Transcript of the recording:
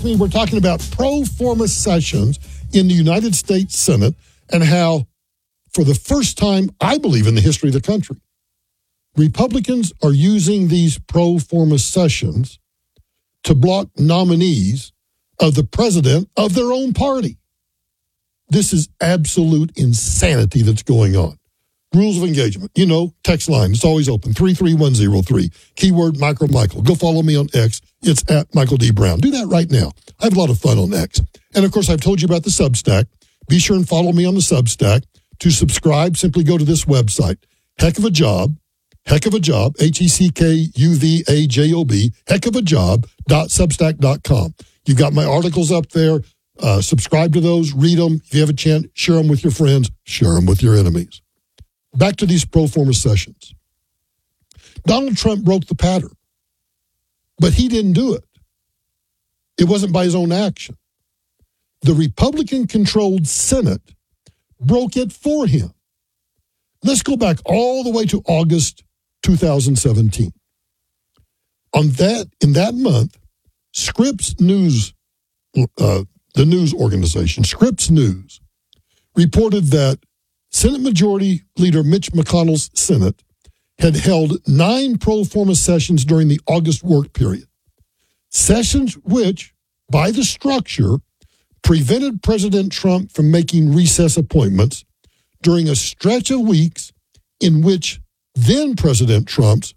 We're talking about pro forma sessions in the United States Senate and how, for the first time, I believe, in the history of the country, Republicans are using these pro forma sessions to block nominees of the president of their own party. This is absolute insanity that's going on. Rules of engagement. You know, text line. It's always open. 33103. Keyword Micro Michael. Go follow me on X. It's at Michael D. Brown. Do that right now. I have a lot of fun on X. And of course, I've told you about the Substack. Be sure and follow me on the Substack. To subscribe, simply go to this website. Heck of a job. HECKUVAJOB. HeckofAjob.substack.com. You've got my articles up there. Subscribe to those. Read them. If you have a chance, share them with your friends. Share them with your enemies. Back to these pro forma sessions. Donald Trump broke the pattern, but he didn't do it. It wasn't by his own action. The Republican-controlled Senate broke it for him. Let's go back all the way to August 2017. In that month, Scripps News, the news organization, Scripps News, reported that Senate Majority Leader Mitch McConnell's Senate had held 9 pro forma sessions during the August work period. Sessions which, by the structure, prevented President Trump from making recess appointments during a stretch of weeks in which then President Trump's